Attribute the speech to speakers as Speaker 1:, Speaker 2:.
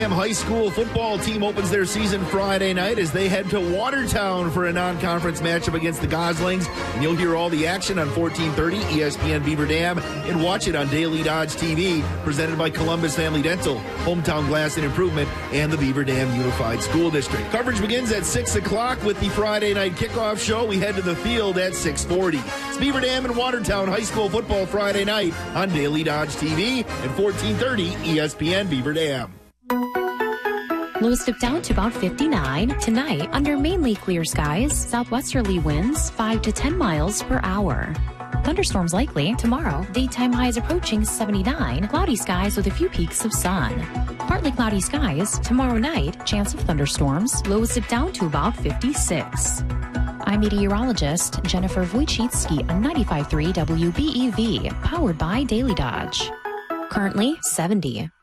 Speaker 1: High school football team opens their season Friday night as they head to Watertown for a non-conference matchup against the Goslings. And you'll hear all the action on 1430 ESPN Beaver Dam and watch it on Daily Dodge TV, presented by Columbus Family Dental, Hometown Glass and Improvement, and the Beaver Dam Unified School District. Coverage begins at 6 o'clock with the Friday night kickoff show. We head to the field at 6:40. It's Beaver Dam and Watertown High School football Friday night on Daily Dodge TV and 1430 ESPN Beaver Dam.
Speaker 2: Lows dip down to about 59. Tonight, under mainly clear skies, southwesterly winds 5 to 10 miles per hour. Thunderstorms likely tomorrow. Daytime highs approaching 79. Cloudy skies with a few peaks of sun. Partly cloudy skies tomorrow night. Chance of thunderstorms. Lows dip down to about 56. I'm meteorologist Jennifer Wojcicki on 95.3 WBEV, powered by Daily Dodge. Currently 70.